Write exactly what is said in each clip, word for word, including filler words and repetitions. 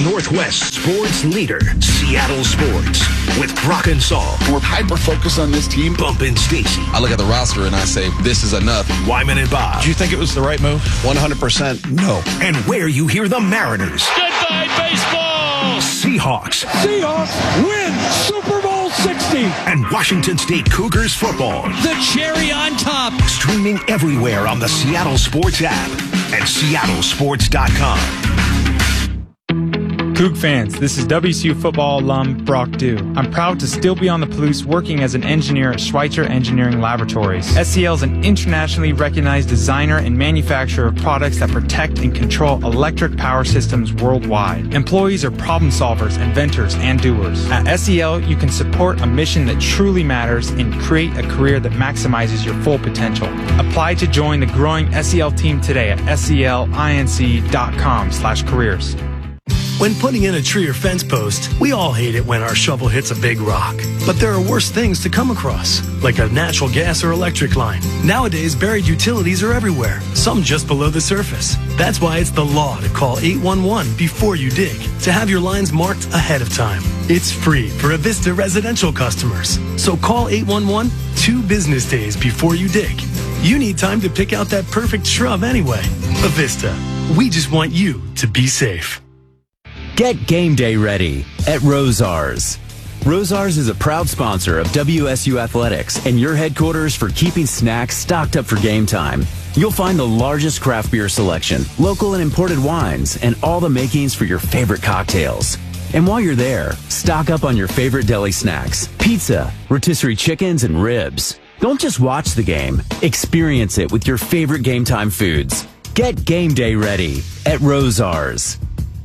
Northwest sports leader, Seattle Sports, with Brock and Saul. We're hyper-focused on this team. Bump and Stacy. I look at the roster and I say, this is enough. Wyman and Bob. Do you think it was the right move? one hundred percent no. And where you hear the Mariners. Goodbye, baseball! Seahawks. Seahawks win Super Bowl sixty. And Washington State Cougars football. The cherry on top. Streaming everywhere on the Seattle Sports app and seattle sports dot com. Coug fans, this is W S U football alum Brock Dew. I'm proud to still be on the Palouse working as an engineer at Schweitzer Engineering Laboratories. S E L is an internationally recognized designer and manufacturer of products that protect and control electric power systems worldwide. Employees are problem solvers, inventors, and doers. At S E L, you can support a mission that truly matters and create a career that maximizes your full potential. Apply to join the growing S E L team today at selinc dot com slash careers. When putting in a tree or fence post, we all hate it when our shovel hits a big rock. But there are worse things to come across, like a natural gas or electric line. Nowadays, buried utilities are everywhere, some just below the surface. That's why it's the law to call eight one one before you dig, to have your lines marked ahead of time. It's free for Avista residential customers. So call eight one one two business days before you dig. You need time to pick out that perfect shrub anyway. Avista, we just want you to be safe. Get game day ready at Rosars. Rosars is a proud sponsor of W S U Athletics and your headquarters for keeping snacks stocked up for game time. You'll find the largest craft beer selection, local and imported wines, and all the makings for your favorite cocktails. And while you're there, stock up on your favorite deli snacks, pizza, rotisserie chickens, and ribs. Don't just watch the game, experience it with your favorite game time foods. Get game day ready at Rosars.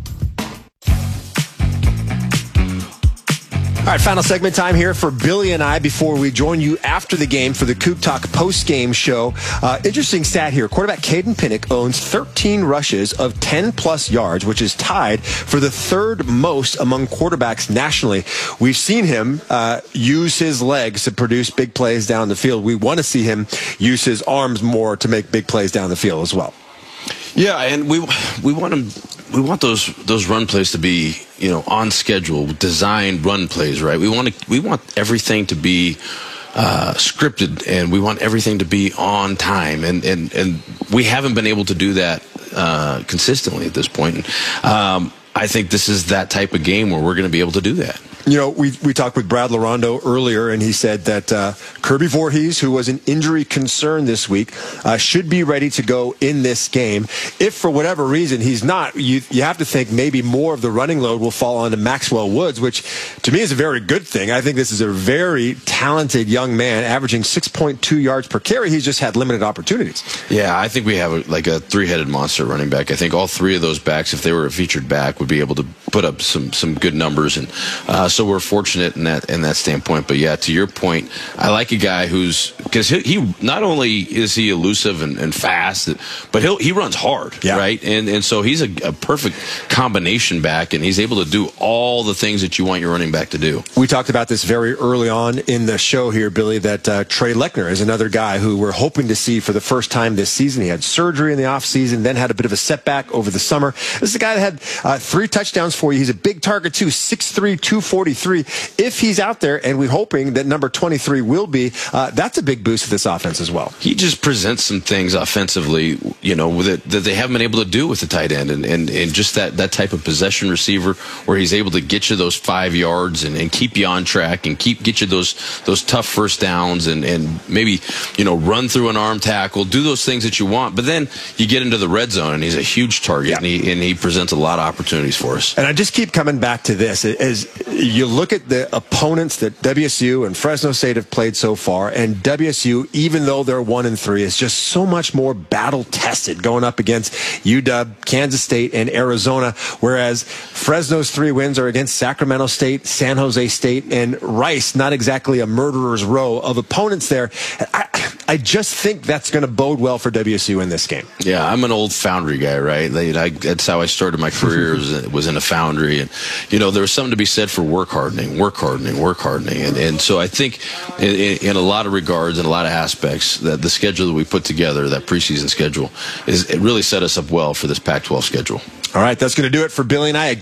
All right, final segment time here for Billy and I before we join you after the game for the Coug Talk post-game show. Uh, interesting stat here. Quarterback Caden Pinnock owns thirteen rushes of ten-plus yards, which is tied for the third most among quarterbacks nationally. We've seen him uh, use his legs to produce big plays down the field. We want to see him use his arms more to make big plays down the field as well. Yeah, and we we want him. We want those those run plays to be, you know, on schedule, designed run plays, right? We want to we want everything to be uh, scripted, and we want everything to be on time, and and and we haven't been able to do that uh, consistently at this point. Um, I think this is that type of game where we're going to be able to do that. You know, we we talked with Brad Larondo earlier, and he said that uh, Kirby Voorhees, who was an injury concern this week, uh, should be ready to go in this game. If for whatever reason he's not, you you have to think maybe more of the running load will fall onto Maxwell Woods, which to me is a very good thing. I think this is a very talented young man, averaging six point two yards per carry. He's just had limited opportunities. Yeah, I think we have a, like a three-headed monster running back. I think all three of those backs, if they were a featured back, would be able to put up some some good numbers, and uh, so we're fortunate in that in that standpoint. But yeah, to your point, I like a guy who's, because he, he not only is he elusive and, and fast, but he he runs hard, yeah. right? And and so he's a, a perfect combination back, and he's able to do all the things that you want your running back to do. We talked about this very early on in the show here, Billy, that uh, Trey Lechner is another guy who we're hoping to see for the first time this season. He had surgery in the offseason, then had a bit of a setback over the summer. This is a guy that had uh, three touchdowns for you. He's a big target too, six three, two forty-three. If he's out there, and we're hoping that number twenty-three will be, uh, that's a big boost for this offense as well. He just presents some things offensively, you know, with it, that they haven't been able to do with the tight end, and, and, and just that, that type of possession receiver where he's able to get you those five yards and, and keep you on track and keep get you those those tough first downs, and, and maybe, you know, run through an arm tackle, do those things that you want. But then you get into the red zone, and he's a huge target, yeah. and, he, and he presents a lot of opportunities for us. And I just keep coming back to this. As you look at the opponents that W S U and Fresno State have played so far, and W S U, even though they're one and three, is just so much more battle tested going up against U W, Kansas State, and Arizona, whereas Fresno's three wins are against Sacramento State, San Jose State, and Rice. Not exactly a murderer's row of opponents there. I, I just think that's going to bode well for W S U in this game. Yeah, I'm an old Foundry guy, right? I, that's how I started my career, was, was in a Foundry. And, you know, there was something to be said for work hardening, work hardening, work hardening. And, and so I think in, in a lot of regards, in a lot of aspects, that the schedule that we put together, that preseason schedule, is it really set us up well for this Pac twelve schedule. All right, that's going to do it for Billy and I. Again,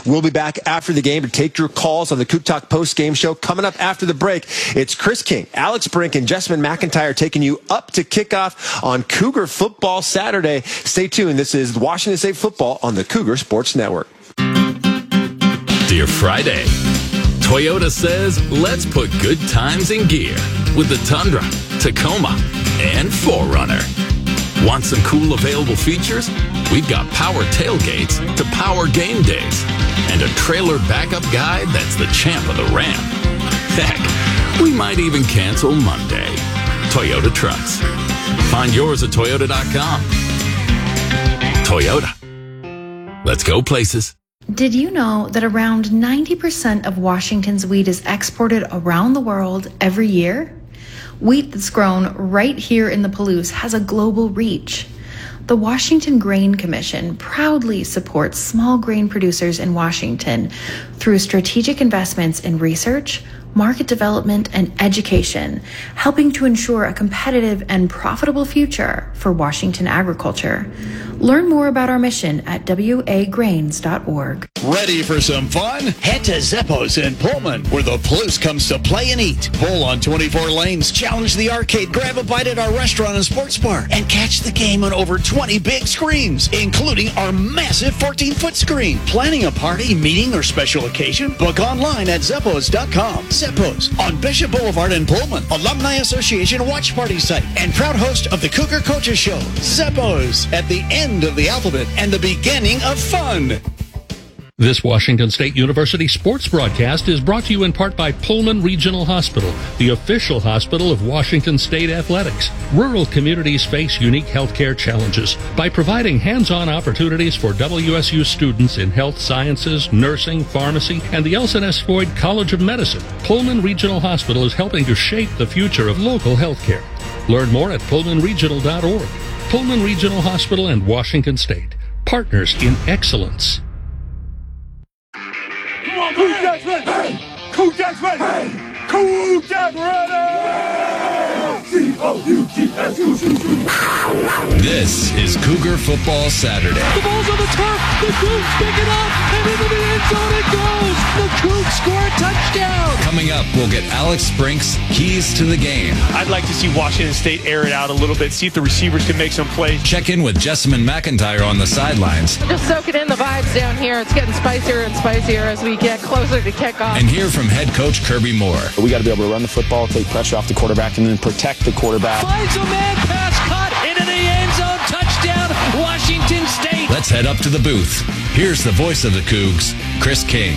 We'll be back after the game to take your calls on the Coug Talk post-game show. Coming up after the break, it's Chris King, Alex Brink, and Jessamyn McIntyre taking you up to kickoff on Cougar Football Saturday. Stay tuned. This is Washington State Football on the Cougar Sports Network. Dear Friday, Toyota says, let's put good times in gear with the Tundra, Tacoma, and four runner. Want some cool available features? We've got power tailgates to power game days and a trailer backup guide that's the champ of the ramp. Heck, we might even cancel Monday. Toyota trucks. Find yours at toyota dot com. Toyota. Let's go places. Did you know that around ninety percent of Washington's wheat is exported around the world every year? Wheat that's grown right here in the Palouse has a global reach. The Washington Grain Commission proudly supports small grain producers in Washington through strategic investments in research, market development, and education, helping to ensure a competitive and profitable future for Washington agriculture. Learn more about our mission at w a grains dot org. Ready for some fun? Head to Zeppo's in Pullman, where the Palouse comes to play and eat. Pull on twenty-four lanes, challenge the arcade, grab a bite at our restaurant and sports bar, and catch the game on over twenty big screens, including our massive fourteen-foot screen. Planning a party, meeting, or special occasion? Book online at zeppos dot com. Zeppo's on Bishop Boulevard in Pullman, Alumni Association watch party site, and proud host of the Cougar Coaches Show. Zeppo's, at the end of the alphabet and the beginning of fun. This Washington State University sports broadcast is brought to you in part by Pullman Regional Hospital, the official hospital of Washington State Athletics. Rural communities face unique healthcare challenges. By providing hands-on opportunities for W S U students in health sciences, nursing, pharmacy, and the Elson S. Floyd College of Medicine, Pullman Regional Hospital is helping to shape the future of local healthcare. Learn more at pullman regional dot org. Pullman Regional Hospital and Washington State, partners in excellence. Coug Talk's ready! Hey! Coug Talk's ready! Hey! Coug Talk ready! C O U G S. This is Cougar Football Saturday. The ball's on the turf. The Cougs pick it up, and into the end zone it goes. The Cougs score a touchdown. Coming up, we'll get Alex Brink's keys to the game. I'd like to see Washington State air it out a little bit, see if the receivers can make some plays. Check in with Jessamyn McIntyre on the sidelines. Just soaking in the vibes down here. It's getting spicier and spicier as we get closer to kickoff. And hear from head coach Kirby Moore. We got to be able to run the football, take pressure off the quarterback, and then protect the quarterback. Finds a man, pass caught into the end zone, touchdown, Washington State. Let's head up to the booth. Here's the voice of the Cougs, Chris King.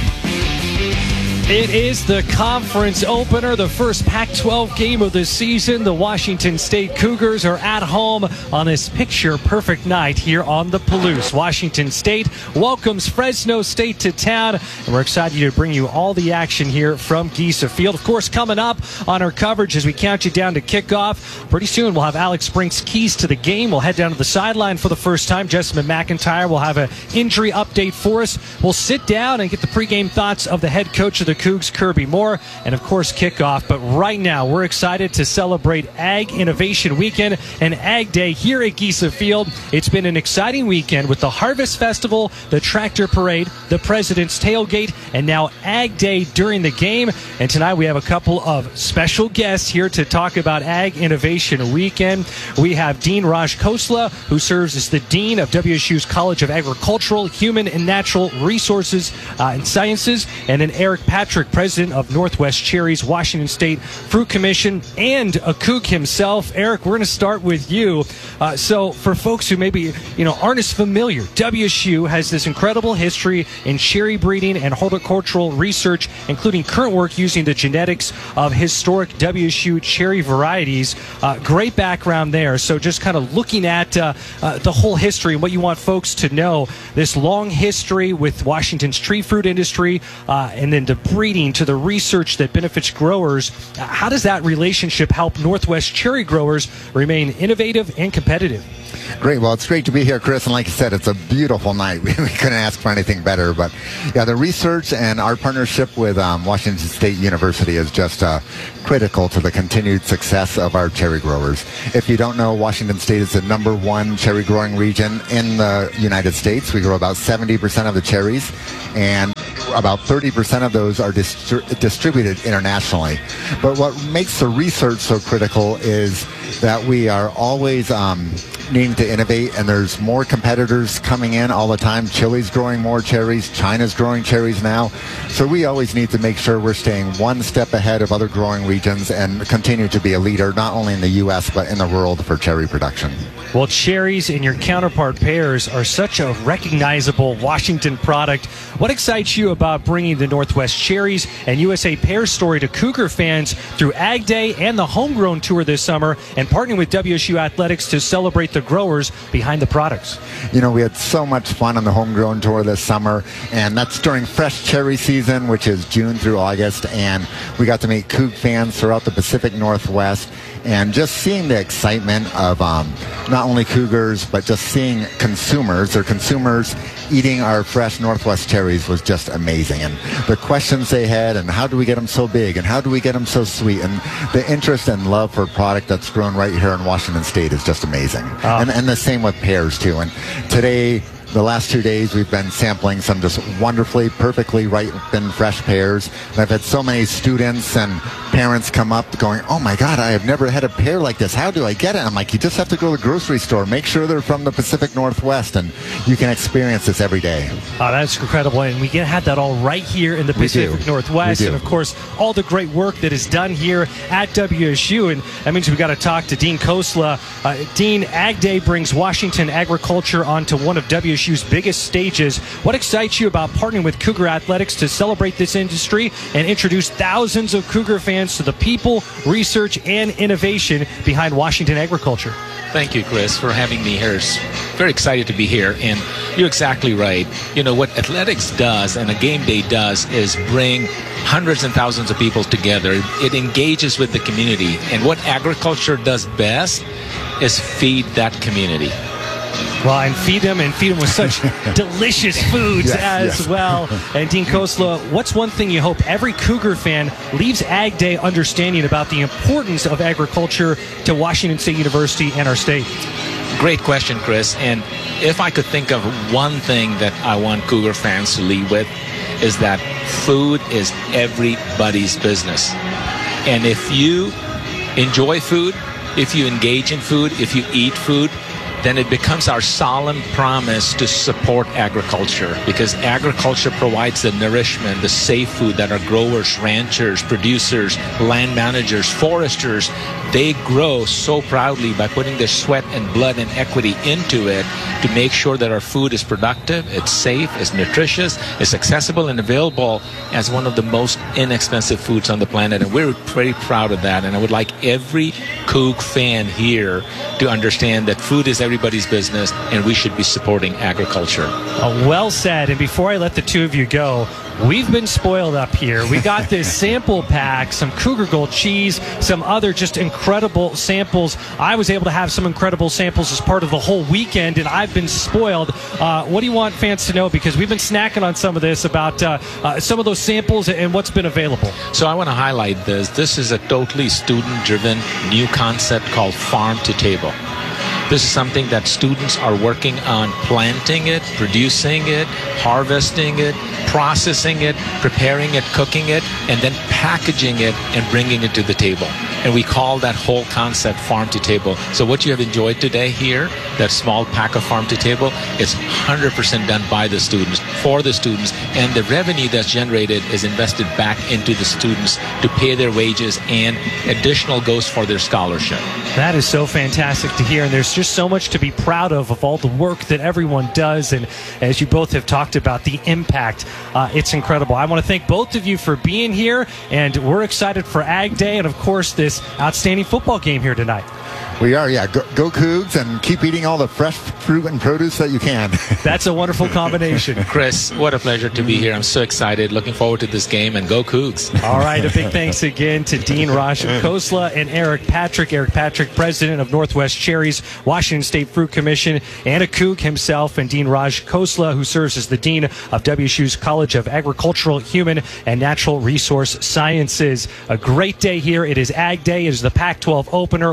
It is the conference opener, the first Pac twelve game of the season. The Washington State Cougars are at home on this picture-perfect night here on the Palouse. Washington State welcomes Fresno State to town, and we're excited to bring you all the action here from Giesa Field. Of course, coming up on our coverage as we count you down to kickoff, pretty soon we'll have Alex Brink's keys to the game. We'll head down to the sideline for the first time. Jessamyn McIntyre will have an injury update for us. We'll sit down and get the pregame thoughts of the head coach of the Cougs, Kirby Moore, and of course kickoff. But right now we're excited to celebrate Ag Innovation Weekend and Ag Day here at Giesa Field. It's been an exciting weekend with the Harvest Festival, the Tractor Parade, the President's Tailgate, and now Ag Day during the game. And tonight we have a couple of special guests here to talk about Ag Innovation Weekend. We have Dean Raj Khosla, who serves as the Dean of W S U's College of Agricultural, Human, and Natural Resources uh, and Sciences, and then Eric Patrick, President of Northwest Cherries, Washington State Fruit Commission, and a Coug himself. Eric, we're going to start with you. Uh, so for folks who maybe you know aren't as familiar, W S U has this incredible history in cherry breeding and horticultural research, including current work using the genetics of historic W S U cherry varieties. Uh, great background there. So just kind of looking at uh, uh, the whole history and what you want folks to know, this long history with Washington's tree fruit industry, uh, and then the breeding to the research that benefits growers. How does that relationship help Northwest cherry growers remain innovative and competitive? Great. Well, it's great to be here, Chris. And like you said, it's a beautiful night. We, we couldn't ask for anything better. But yeah, the research and our partnership with um, Washington State University is just uh, critical to the continued success of our cherry growers. If you don't know, Washington State is the number one cherry growing region in the United States. We grow about seventy percent of the cherries. And about thirty percent of those are distri- distributed internationally. But what makes the research so critical is that we are always um, needing to innovate, and there's more competitors coming in all the time. Chile's growing more cherries. China's growing cherries now. So we always need to make sure we're staying one step ahead of other growing regions and continue to be a leader, not only in the U S, but in the world for cherry production. Well, cherries and your counterpart pears are such a recognizable Washington product. What excites you about bringing the Northwest Cherries and U S A Pears story to Cougar fans through Ag Day and the Homegrown Tour this summer, and partnering with W S U Athletics to celebrate the growers behind the products? You know, we had so much fun on the Homegrown Tour this summer, and that's during fresh cherry season, which is June through August, and we got to meet Coug fans throughout the Pacific Northwest, and just seeing the excitement of um, not only Cougars, but just seeing consumers, or consumers eating our fresh Northwest cherries was just amazing. And the questions they had, and how do we get them so big, and how do we get them so sweet, and the interest and love for a product that's grown right here in Washington State is just amazing. Oh. And, and the same with pears too. And today, the last two days, we've been sampling some just wonderfully, perfectly ripened fresh pears. And I've had so many students and parents come up going, oh my God, I have never had a pear like this. How do I get it? I'm like, you just have to go to the grocery store. Make sure they're from the Pacific Northwest, and you can experience this every day. Oh, that's incredible. And we get, had that all right here in the Pacific Northwest. And, of course, all the great work that is done here at W S U. And that means we've got to talk to Dean Kosla. Uh, Dean, Ag Day brings Washington agriculture onto one of W S U's biggest stages. What excites you about partnering with Cougar Athletics to celebrate this industry and introduce thousands of Cougar fans to the people, research, and innovation behind Washington agriculture? Thank you, Chris, for having me here. It's very excited to be here, and you're exactly right. You know, what athletics does and a game day does is bring hundreds and thousands of people together. It engages with the community, and what agriculture does best is feed that community. Well, and feed them, and feed them with such delicious foods yes, as yes. well. And Dean Kosla, what's one thing you hope every Cougar fan leaves Ag Day understanding about the importance of agriculture to Washington State University and our state? Great question, Chris. And if I could think of one thing that I want Cougar fans to leave with, is that food is everybody's business. And if you enjoy food, if you engage in food, if you eat food, then it becomes our solemn promise to support agriculture, because agriculture provides the nourishment, the safe food that our growers, ranchers, producers, land managers, foresters, they grow so proudly by putting their sweat and blood and equity into it to make sure that our food is productive, it's safe, it's nutritious, it's accessible and available as one of the most inexpensive foods on the planet. And we're very proud of that. And I would like every Coug fan here to understand that food is everybody's business, and we should be supporting agriculture. Oh, well said. And before I let the two of you go, we've been spoiled up here. We got this sample pack, some Cougar Gold cheese, some other just incredible samples. I was able to have some incredible samples as part of the whole weekend, and I've been spoiled. Uh, what do you want fans to know? Because we've been snacking on some of this, about uh, uh, some of those samples and what's been available. So I want to highlight this. This is a totally student-driven new concept called Farm to Table. This is something that students are working on planting it, producing it, harvesting it, processing it, preparing it, cooking it, and then packaging it and bringing it to the table. And we call that whole concept Farm to Table. So what you have enjoyed today here, that small pack of Farm to Table, it's one hundred percent done by the students, for the students, and the revenue that's generated is invested back into the students to pay their wages, and additional goes for their scholarship. That is so fantastic to hear, and there's just so much to be proud of, of all the work that everyone does, and as you both have talked about, the impact, uh, it's incredible. I want to thank both of you for being here, and we're excited for Ag Day, and of course this outstanding football game here tonight. We are, yeah. Go, go Cougs, and keep eating all the fresh fruit and produce that you can. That's a wonderful combination. Chris, what a pleasure to be here. I'm so excited. Looking forward to this game, and go Cougs. All right, a big thanks again to Dean Raj Kosla and Eric Patrick. Eric Patrick, president of Northwest Cherries, Washington State Fruit Commission, and a Coug himself, and Dean Raj Kosla, who serves as the dean of W S U's College of Agricultural, Human, and Natural Resource Sciences. A great day here. It is Ag Day. It is the Pac twelve opener. We're going to take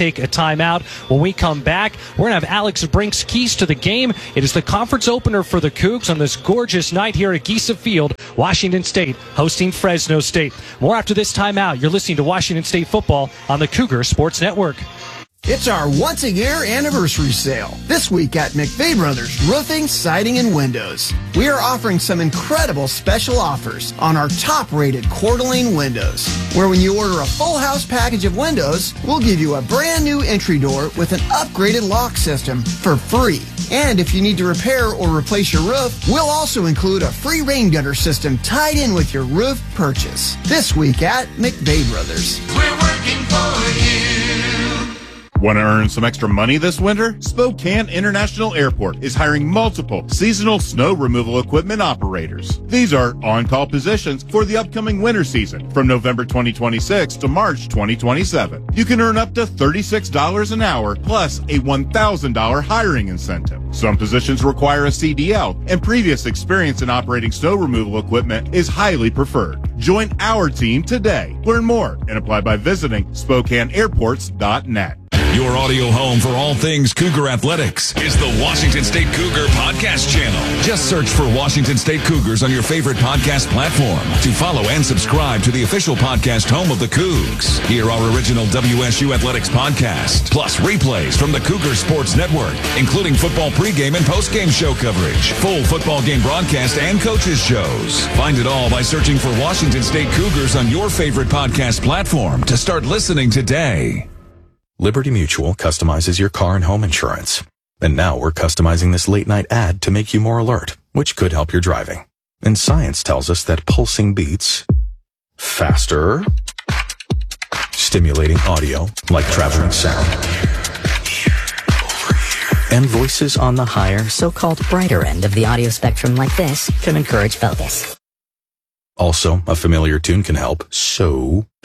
take a timeout. When we come back, we're going to have Alex Brink's keys to the game. It is the conference opener for the Cougs on this gorgeous night here at Giesa Field. Washington State hosting Fresno State. More after this timeout. You're listening to Washington State football on the Cougar Sports Network. It's our once-a-year anniversary sale. This week at McVeigh Brothers Roofing, Siding, and Windows. We are offering some incredible special offers on our top-rated Coeur d'Alene windows, where when you order a full house package of windows, we'll give you a brand new entry door with an upgraded lock system for free. And if you need to repair or replace your roof, we'll also include a free rain gutter system tied in with your roof purchase. This week at McVeigh Brothers. We're working for you. Want to earn some extra money this winter? Spokane International Airport is hiring multiple seasonal snow removal equipment operators. These are on-call positions for the upcoming winter season from November twenty twenty-six to March twenty twenty-seven. You can earn up to thirty-six dollars an hour plus a one thousand dollars hiring incentive. Some positions require a C D L, and previous experience in operating snow removal equipment is highly preferred. Join our team today. Learn more and apply by visiting Spokane Airports dot net. Your audio home for all things Cougar Athletics is the Washington State Cougar Podcast Channel. Just search for Washington State Cougars on your favorite podcast platform to follow and subscribe to the official podcast home of the Cougs. Hear our original W S U Athletics podcast, plus replays from the Cougar Sports Network, including football pregame and postgame show coverage, full football game broadcast, and coaches shows. Find it all by searching for Washington State Cougars on your favorite podcast platform to start listening today. Liberty Mutual customizes your car and home insurance. And now we're customizing this late-night ad to make you more alert, which could help your driving. And science tells us that pulsing beats faster, stimulating audio like traveling sound, and voices on the higher, so-called brighter end of the audio spectrum like this can encourage focus. Also, a familiar tune can help, so